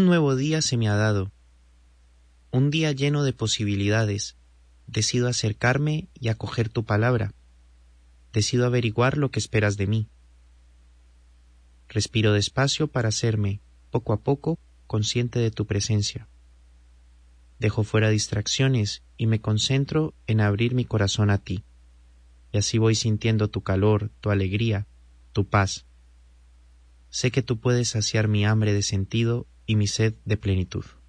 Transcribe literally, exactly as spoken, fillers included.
Un nuevo día se me ha dado, un día lleno de posibilidades. Decido acercarme y acoger tu palabra. Decido averiguar lo que esperas de mí. Respiro despacio para hacerme, poco a poco, consciente de tu presencia. Dejo fuera distracciones y me concentro en abrir mi corazón a ti. Y así voy sintiendo tu calor, tu alegría, tu paz. Sé que tú puedes saciar mi hambre de sentido y mi sed de plenitud.